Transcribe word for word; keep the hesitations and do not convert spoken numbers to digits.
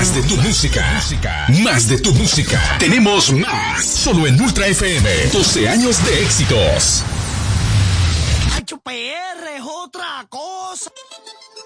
Más de tu música. Más de tu música. Tenemos más. Solo en Ultra F M. doce años de éxitos. H P R es otra cosa.